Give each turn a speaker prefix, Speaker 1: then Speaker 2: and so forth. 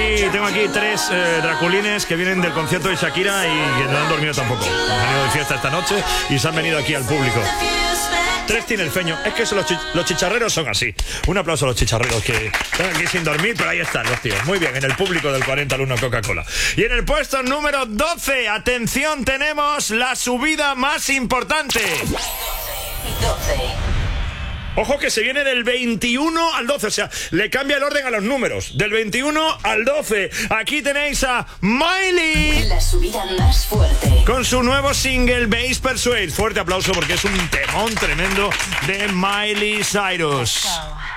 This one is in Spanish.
Speaker 1: tengo aquí tres draculines que vienen del concierto de Shakira y que no han dormido tampoco. Han venido de fiesta esta noche y se han venido aquí al público. Tres tinerfeños. Es que los chicharreros son así. Un aplauso a los chicharreros que están aquí sin dormir, pero ahí están los tíos. Muy bien, en el público del 40 al 1 Coca-Cola. Y en el puesto número 12, atención, tenemos la subida más importante.
Speaker 2: 12.
Speaker 1: Ojo que se viene del 21 al 12, o sea, le cambia el orden a los números. Del 21 al 12. Aquí tenéis a Miley.
Speaker 2: La subida más fuerte.
Speaker 1: Con su nuevo single, Base Persuade. Fuerte aplauso porque es un temón tremendo de Miley Cyrus.